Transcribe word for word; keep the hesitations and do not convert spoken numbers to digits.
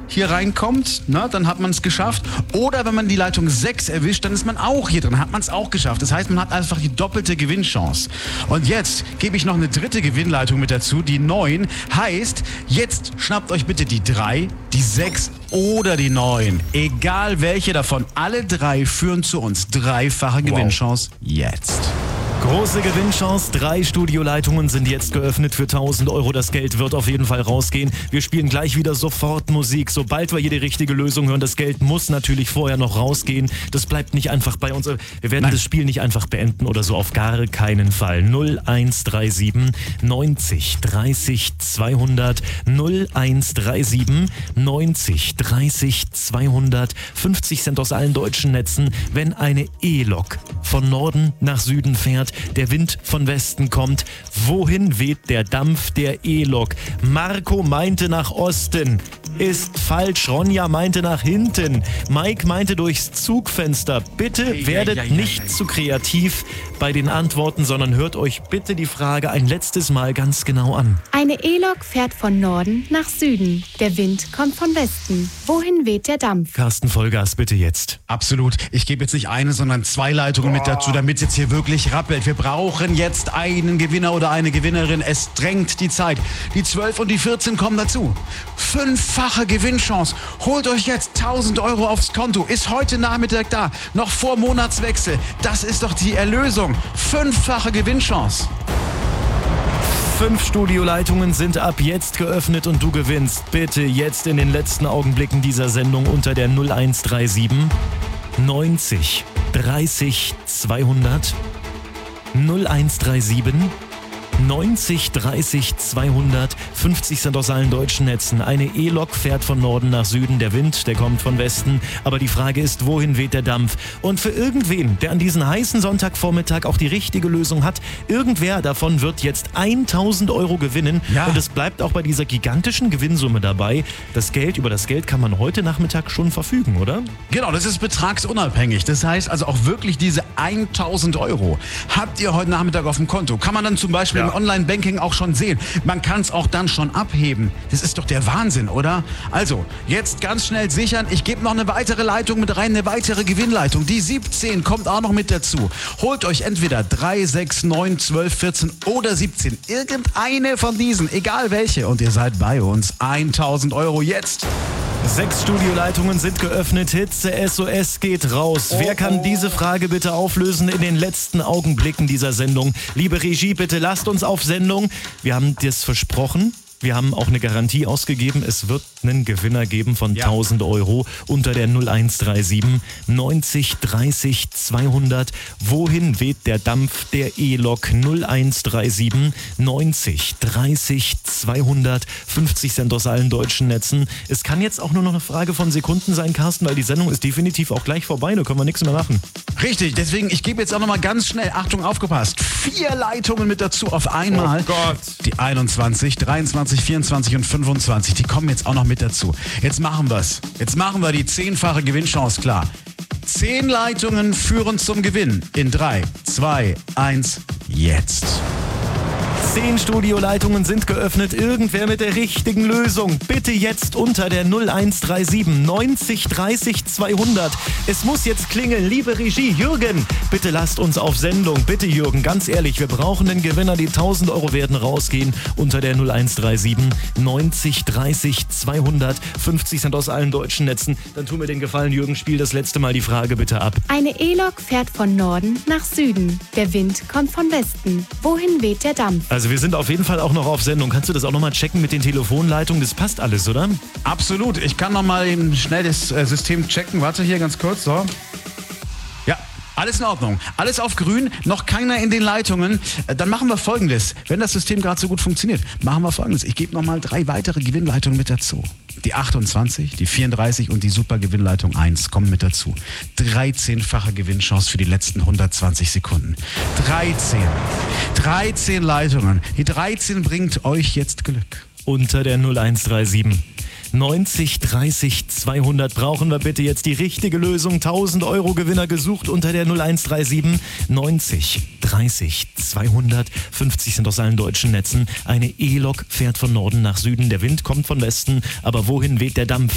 hier reinkommt, na, dann hat man es geschafft. Oder wenn man die Leitung sechs erwischt, dann ist man auch hier drin, hat man es auch geschafft. Das heißt, man hat einfach die doppelte Gewinnchance. Und jetzt gebe ich noch eine dritte Gewinnleitung mit dazu, die neun. Heißt, jetzt schnappt euch bitte die drei, die sechs oder die neun. Egal welche davon, alle drei führen zu uns. Dreifache Gewinnchance jetzt. Große Gewinnchance, drei Studioleitungen sind jetzt geöffnet für tausend Euro. Das Geld wird auf jeden Fall rausgehen. Wir spielen gleich wieder sofort Musik, sobald wir hier die richtige Lösung hören. Das Geld muss natürlich vorher noch rausgehen. Das bleibt nicht einfach bei uns. Wir werden Nein. das Spiel nicht einfach beenden oder so, auf gar keinen Fall. null eins drei sieben neunzig dreißig zweihundert null eins drei sieben neunzig dreißig zweihundert fünfzig Cent aus allen deutschen Netzen, wenn eine E-Lok von Norden nach Süden fährt, der Wind von Westen kommt. Wohin weht der Dampf der E-Lok? Marco meinte nach Osten. Ist falsch. Ronja meinte nach hinten. Mike meinte durchs Zugfenster. Bitte Ei, werdet ei, ei, nicht ei, ei. zu kreativ bei den Antworten, sondern hört euch bitte die Frage ein letztes Mal ganz genau an. Eine E-Lok fährt von Norden nach Süden. Der Wind kommt von Westen. Wohin weht der Dampf? Carsten, Vollgas bitte jetzt. Absolut. Ich gebe jetzt nicht eine, sondern zwei Leitungen mit dazu, damit es jetzt hier wirklich rappelt. Wir brauchen jetzt einen Gewinner oder eine Gewinnerin. Es drängt die Zeit. Die zwölf und die vierzehn kommen dazu. Fünffache Gewinnchance. Holt euch jetzt tausend Euro aufs Konto. Ist heute Nachmittag da. Noch vor Monatswechsel. Das ist doch die Erlösung. Fünffache Gewinnchance. Fünf Studioleitungen sind ab jetzt geöffnet und du gewinnst. Bitte jetzt in den letzten Augenblicken dieser Sendung unter der null eins drei sieben neunzig dreißig zweihundert null eins drei sieben neunzig dreißig zweihundert fünfzig Cent aus allen deutschen Netzen. Eine E-Lok fährt von Norden nach Süden. Der Wind, der kommt von Westen. Aber die Frage ist, wohin weht der Dampf? Und für irgendwen, der an diesem heißen Sonntagvormittag auch die richtige Lösung hat, irgendwer davon wird jetzt tausend Euro gewinnen. Ja. Und es bleibt auch bei dieser gigantischen Gewinnsumme dabei. Das Geld, über das Geld kann man heute Nachmittag schon verfügen, oder? Genau, das ist betragsunabhängig. Das heißt also auch wirklich diese tausend Euro habt ihr heute Nachmittag auf dem Konto. Kann man dann zum Beispiel Ja. im Online-Banking auch schon sehen. Man kann es auch dann schon abheben. Das ist doch der Wahnsinn, oder? Also, jetzt ganz schnell sichern. Ich gebe noch eine weitere Leitung mit rein, eine weitere Gewinnleitung. Die siebzehn kommt auch noch mit dazu. Holt euch entweder drei, sechs, neun, zwölf, vierzehn oder siebzehn. Irgendeine von diesen, egal welche. Und ihr seid bei uns. tausend Euro jetzt. Sechs Studioleitungen sind geöffnet. Hitze S O S geht raus. Oh, Wer kann oh. diese Frage bitte auflösen in den letzten Augenblicken dieser Sendung? Liebe Regie, bitte lasst uns auf Sendung. Wir haben das versprochen. Wir haben auch eine Garantie ausgegeben. Es wird einen Gewinner geben von Ja. tausend Euro unter der null eins drei sieben neunzig dreißig zweihundert. Wohin weht der Dampf der E-Lok? null eins drei sieben neunzig dreißig zweihundert fünfzig Cent aus allen deutschen Netzen. Es kann jetzt auch nur noch eine Frage von Sekunden sein, Carsten, weil die Sendung ist definitiv auch gleich vorbei. Da können wir nichts mehr machen. Richtig, deswegen, ich gebe jetzt auch noch mal ganz schnell, Achtung, aufgepasst, vier Leitungen mit dazu auf einmal. Oh Gott. Die einundzwanzig, dreiundzwanzig, vierundzwanzig und fünfundzwanzig, die kommen jetzt auch noch mit dazu. Jetzt machen wir's. Jetzt machen wir die zehnfache Gewinnchance klar. Zehn Leitungen führen zum Gewinn in drei, zwei, eins, jetzt. Zehn Studioleitungen sind geöffnet. Irgendwer mit der richtigen Lösung. Bitte jetzt unter der null eins drei sieben neunzig dreißig zweihundert. Es muss jetzt klingeln. Liebe Regie, Jürgen, bitte lasst uns auf Sendung. Bitte Jürgen, ganz ehrlich, wir brauchen einen Gewinner. Die tausend Euro werden rausgehen unter der null eins drei sieben neunzig dreißig zweihundert fünfzig Cent aus allen deutschen Netzen. Dann tu mir den Gefallen, Jürgen, spiel das letzte Mal die Frage bitte ab. Eine E-Lok fährt von Norden nach Süden. Der Wind kommt von Westen. Wohin weht der Dampf? Also wir sind auf jeden Fall auch noch auf Sendung. Kannst du das auch nochmal checken mit den Telefonleitungen? Das passt alles, oder? Absolut. Ich kann noch mal eben schnell das äh, System checken. Warte hier ganz kurz. So. Ja, alles in Ordnung. Alles auf grün. Noch keiner in den Leitungen. Äh, dann machen wir Folgendes. Wenn das System gerade so gut funktioniert, machen wir Folgendes. Ich gebe noch mal drei weitere Gewinnleitungen mit dazu. Die achtundzwanzig, die vierunddreißig und die Supergewinnleitung eins kommen mit dazu. dreizehnfache Gewinnchance für die letzten hundertzwanzig Sekunden. dreizehn. dreizehn Leitungen. Die dreizehn bringt euch jetzt Glück. Unter der null eins drei sieben neunzig dreißig zweihundert brauchen wir bitte jetzt die richtige Lösung. tausend Euro Gewinner gesucht unter der null eins drei sieben neunzig dreißig zweihundert fünfzig sind aus allen deutschen Netzen. Eine E-Lok fährt von Norden nach Süden. Der Wind kommt von Westen. Aber wohin weht der Dampf?